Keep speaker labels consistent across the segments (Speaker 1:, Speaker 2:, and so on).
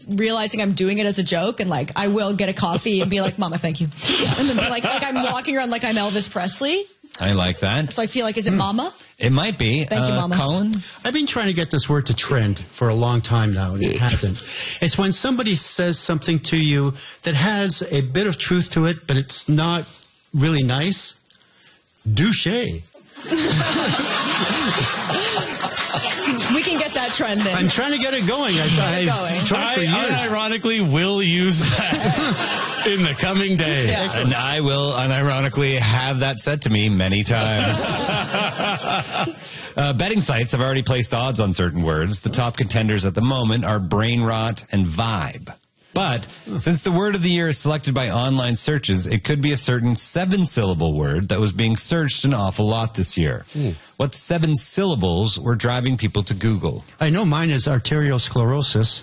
Speaker 1: realizing I'm doing it as a joke, and like I will get a coffee and be like, "Mama, thank you," and then be like I'm walking around like I'm Elvis Presley.
Speaker 2: I like that.
Speaker 1: So I feel like, is it Mama?
Speaker 2: It might be.
Speaker 1: Thank you, Mama.
Speaker 2: Colin?
Speaker 3: I've been trying to get this word to trend for a long time now, and it hasn't. It's when somebody says something to you that has a bit of truth to it, but it's not really nice. Douche.
Speaker 1: We can get that trend in.
Speaker 3: I'm trying to get it going. I've tried for years.
Speaker 4: I ironically will use that in the coming days.
Speaker 1: Yeah.
Speaker 2: And I will unironically have that said to me many times. Betting sites have already placed odds on certain words. The top contenders at the moment are brain rot and vibe. But since the word of the year is selected by online searches, it could be a certain 7-syllable word that was being searched an awful lot this year. What 7 syllables were driving people to Google?
Speaker 3: I know mine is arteriosclerosis.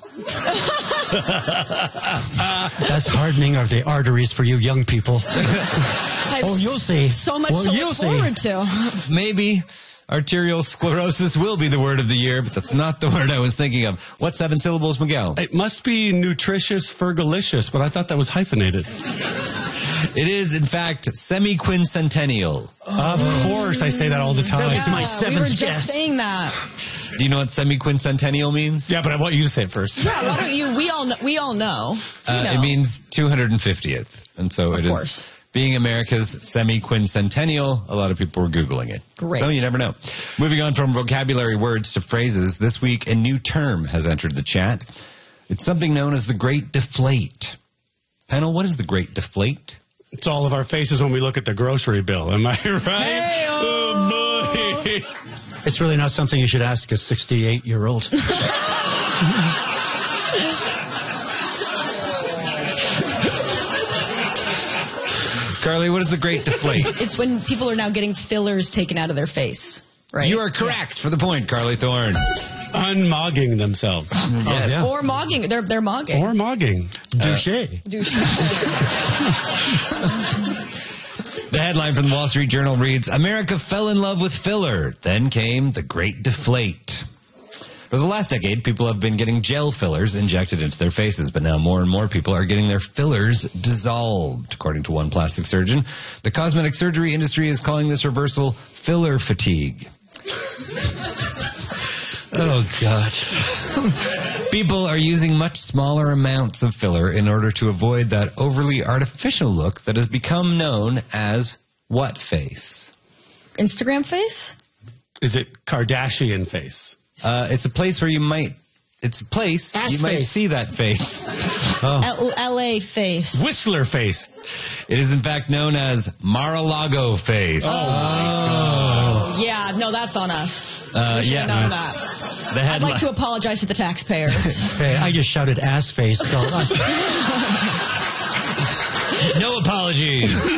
Speaker 3: That's hardening of the arteries for you young people. You'll see.
Speaker 1: So much to look forward to.
Speaker 2: Maybe arterial sclerosis will be the word of the year, but that's not the word I was thinking of. What 7 syllables, Miguel?
Speaker 4: It must be nutritious fergalicious, but I thought that was hyphenated.
Speaker 2: It is, in fact, semi-quincentennial.
Speaker 4: Of course, I say that all the time.
Speaker 3: That was my
Speaker 1: We
Speaker 3: seventh
Speaker 1: were just
Speaker 3: guess.
Speaker 1: saying that.
Speaker 2: Do you know what semi-quincentennial means?
Speaker 4: Yeah, but I want you to say it first.
Speaker 1: Yeah, why don't you? We all know.
Speaker 2: It means 250th. And so it is, being America's semi-quincentennial, a lot of people were Googling it.
Speaker 1: Great.
Speaker 2: So you never know. Moving on from vocabulary words to phrases, this week a new term has entered the chat. It's something known as the Great Deflate. Panel, what is the Great Deflate?
Speaker 4: It's all of our faces when we look at the grocery bill. Am I right?
Speaker 1: Hey-o.
Speaker 4: Oh, boy.
Speaker 3: It's really not something you should ask a 68-year-old.
Speaker 2: Carly, what is the Great Deflate?
Speaker 1: It's when people are now getting fillers taken out of their face, right?
Speaker 2: You are correct for the point, Carly Thorne.
Speaker 4: Unmogging themselves.
Speaker 2: Yes.
Speaker 3: yeah.
Speaker 1: Or mogging. They're mogging.
Speaker 4: Or mogging.
Speaker 3: Douche.
Speaker 2: The headline from the Wall Street Journal reads, America fell in love with filler. Then came the Great Deflate. For the last decade, people have been getting gel fillers injected into their faces, but now more and more people are getting their fillers dissolved. According to one plastic surgeon, the cosmetic surgery industry is calling this reversal filler fatigue.
Speaker 3: Oh, God.
Speaker 2: People are using much smaller amounts of filler in order to avoid that overly artificial look that has become known as what face?
Speaker 1: Instagram face?
Speaker 4: Is it Kardashian face?
Speaker 2: It's a place where you might
Speaker 3: Ass
Speaker 2: might
Speaker 3: face.
Speaker 2: see that face.
Speaker 1: LA face.
Speaker 4: Whistler face.
Speaker 2: It is in fact known as Mar-a-Lago face.
Speaker 1: Yeah, no, that's on us. We should have known that.
Speaker 2: The
Speaker 1: I'd
Speaker 2: headline.
Speaker 1: like to apologize to the taxpayers.
Speaker 3: Hey, I just shouted ass face, so...
Speaker 2: No apologies.